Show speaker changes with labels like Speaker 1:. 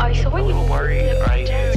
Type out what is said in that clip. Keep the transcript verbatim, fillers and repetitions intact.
Speaker 1: Oh, so
Speaker 2: a
Speaker 1: what you
Speaker 2: little worried, right?